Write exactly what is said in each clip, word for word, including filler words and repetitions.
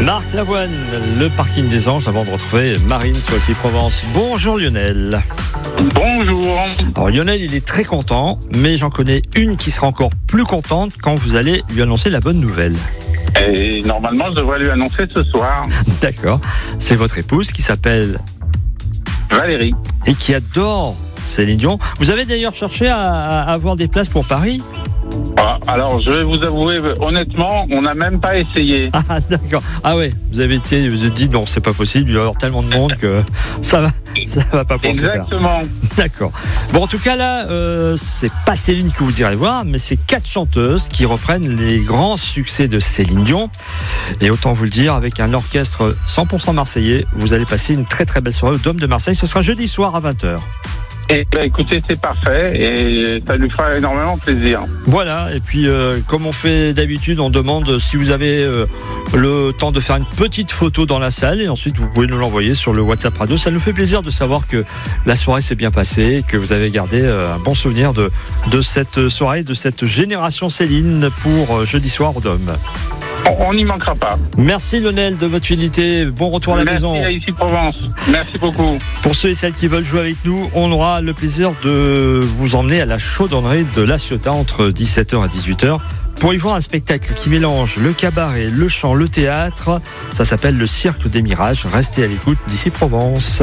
Marc Lavoine, le parking des Anges, avant de retrouver Marine sur Ici Provence. Bonjour Lionel. Bonjour. Alors Lionel, il est très content, mais j'en connais une qui sera encore plus contente quand vous allez lui annoncer la bonne nouvelle. Et normalement, je devrais lui annoncer ce soir. D'accord. C'est votre épouse qui s'appelle Valérie. Et qui adore Céline Dion. Vous avez d'ailleurs cherché à, à avoir des places pour Paris ? Ah, alors, je vais vous avouer, honnêtement, on n'a même pas essayé. Ah d'accord. Ah ouais, vous avez été, vous avez dit non, c'est pas possible, il va y avoir tellement de monde que ça va, ça va pas pouvoir se faire. Exactement. D'accord. Bon, en tout cas là, euh, c'est pas Céline que vous irez voir, mais c'est quatre chanteuses qui reprennent les grands succès de Céline Dion. Et autant vous le dire, avec un orchestre cent pour cent marseillais, vous allez passer une très très belle soirée au Dôme de Marseille. Ce sera jeudi soir à vingt heures. Et bah, écoutez, c'est parfait et ça lui fera énormément plaisir. Voilà, et puis euh, comme on fait d'habitude, on demande si vous avez euh, le temps de faire une petite photo dans la salle et ensuite vous pouvez nous l'envoyer sur le WhatsApp Radio. Ça nous fait plaisir de savoir que la soirée s'est bien passée, que vous avez gardé euh, un bon souvenir de, de cette soirée, de cette génération Céline pour euh, jeudi soir au Dôme. On n'y manquera pas. Merci Lionel de votre fidélité. Bon retour à la Merci maison. Merci à Ici Provence. Merci beaucoup. Pour ceux et celles qui veulent jouer avec nous, on aura le plaisir de vous emmener à la chaudronnerie de La Ciotat entre dix-sept heures et dix-huit heures pour y voir un spectacle qui mélange le cabaret, le chant, le théâtre. Ça s'appelle le Cirque des Mirages. Restez à l'écoute d'Ici Provence.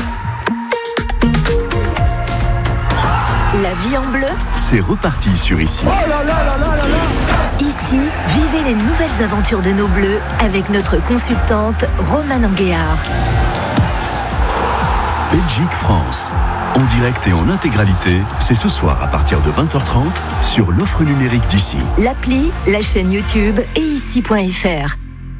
La vie en bleu, c'est reparti sur Ici. Oh là là là là là là. Ici, vivez les nouvelles aventures de nos bleus avec notre consultante Romane Anguéard. Belgique-France, en direct et en intégralité, c'est ce soir à partir de vingt heures trente sur l'offre numérique d'Ici. L'appli, la chaîne YouTube et ici point f r.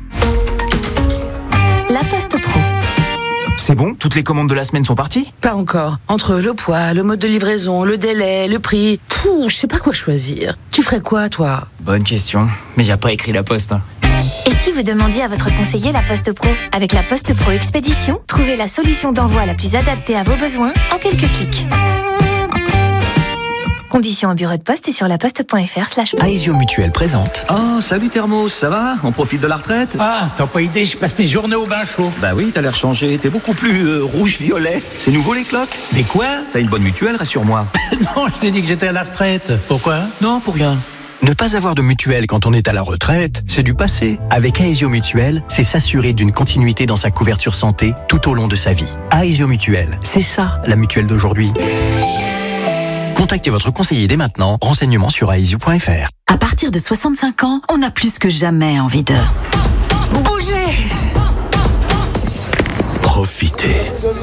La Poste Pro. C'est bon ? Toutes les commandes de la semaine sont parties ? Pas encore. Entre le poids, le mode de livraison, le délai, le prix... Pouh, je sais pas quoi choisir. Tu ferais quoi, toi ? Bonne question. Mais y a pas écrit la Poste. Hein. Et si vous demandiez à votre conseiller la Poste Pro ? Avec la Poste Pro Expédition, trouvez la solution d'envoi la plus adaptée à vos besoins en quelques clics. Conditions au bureau de poste et sur laposte.fr slash pro. Aesio Mutuelle présente. Oh, salut Thermos, ça va ? On profite de la retraite ? Ah, t'as pas idée, je passe mes journées au bain chaud. Bah oui, t'as l'air changé, t'es beaucoup plus euh, rouge-violet. C'est nouveau les cloques ? Mais quoi ? T'as une bonne mutuelle, rassure-moi. Non, je t'ai dit que j'étais à la retraite. Pourquoi ? Non, pour rien. Ne pas avoir de mutuelle quand on est à la retraite, c'est du passé. Avec Aesio Mutuelle, c'est s'assurer d'une continuité dans sa couverture santé tout au long de sa vie. Aesio Mutuelle, c'est ça la mutuelle d'aujourd'hui. Contactez votre conseiller dès maintenant. Renseignements sur aesio point f r. À partir de soixante-cinq ans, on a plus que jamais envie de bouger. Profitez.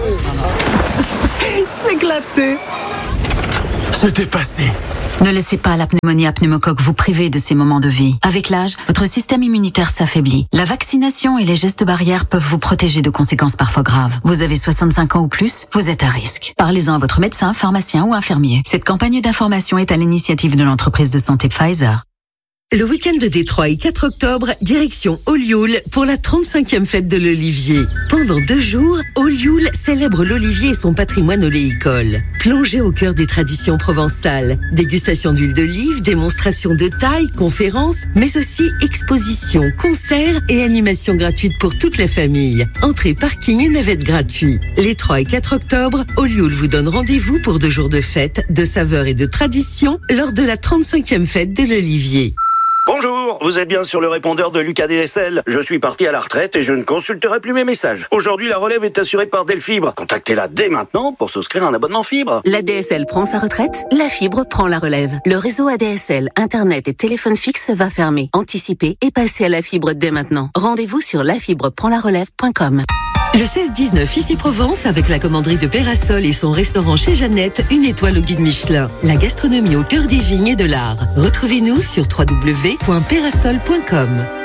S'éclater. Se dépasser. Ne laissez pas la pneumonie à pneumocoque vous priver de ces moments de vie. Avec l'âge, votre système immunitaire s'affaiblit. La vaccination et les gestes barrières peuvent vous protéger de conséquences parfois graves. Vous avez soixante-cinq ans ou plus, vous êtes à risque. Parlez-en à votre médecin, pharmacien ou infirmier. Cette campagne d'information est à l'initiative de l'entreprise de santé Pfizer. Le week-end de Détroit, quatre octobre, direction Olioul pour la trente-cinquième fête de l'Olivier. Pendant deux jours, Olioul célèbre l'Olivier et son patrimoine oléicole. Plongez au cœur des traditions provençales. Dégustation d'huile d'olive, démonstration de taille, conférences, mais aussi expositions, concerts et animations gratuites pour toute la famille. Entrée, parking et navette gratuits. Les trois et quatre octobre, Olioul vous donne rendez-vous pour deux jours de fête, de saveurs et de traditions lors de la trente-cinquième fête de l'Olivier. Bonjour, vous êtes bien sur le répondeur de Lucas D S L. Je suis parti à la retraite et je ne consulterai plus mes messages. Aujourd'hui, la relève est assurée par Delfibre. Contactez-la dès maintenant pour souscrire un abonnement fibre. La D S L prend sa retraite, la fibre prend la relève. Le réseau A D S L, Internet et téléphone fixe va fermer. Anticipez et passez à la fibre dès maintenant. Rendez-vous sur la fibre prend la relève point com. Le seize dix-neuf, Ici Provence, avec la commanderie de Pérasol et son restaurant chez Jeannette, une étoile au guide Michelin. La gastronomie au cœur des vignes et de l'art. Retrouvez-nous sur w w w point pérasol point com.